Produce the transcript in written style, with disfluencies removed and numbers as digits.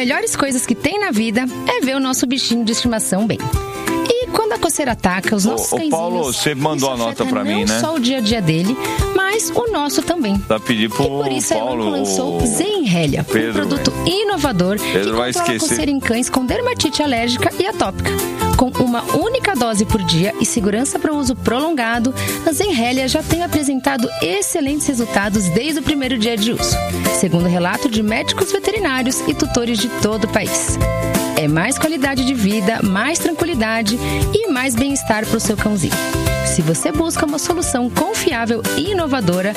melhores coisas que tem na vida é ver o nosso bichinho de estimação bem. E quando a coceira ataca os nossos cãezinhos... Paulo, você mandou a nota pra mim, né? Não só o dia a dia dele, mas o nosso também. Tá pedindo pro Paulo. E por isso Paulo, a Elanco lançou Zenrelia, um produto inovador que controla a coceira em cães com dermatite alérgica e atópica. Com uma única dose por dia e segurança para uso prolongado, a Zenrelia já tem apresentado excelentes resultados desde o primeiro dia de uso, segundo relato de médicos veterinários e tutores de todo o país. É mais qualidade de vida, mais tranquilidade e mais bem-estar para o seu cãozinho. Se você busca uma solução confiável e inovadora,